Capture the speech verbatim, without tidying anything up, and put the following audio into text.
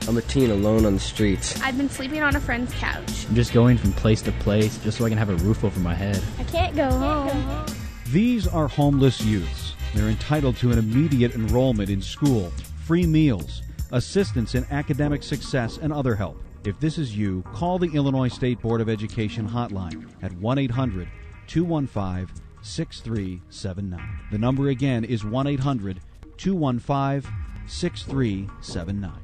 I'm a teen alone on the streets. I've been sleeping on a friend's couch. I'm just going from place to place just so I can have a roof over my head. I can't go home. These are homeless youths. They're entitled to an immediate enrollment in school, free meals, assistance in academic success, and other help. If this is you, call the Illinois State Board of Education hotline at one eight hundred two one five six three seven nine. The number again is one eight hundred two one five six three seven nine.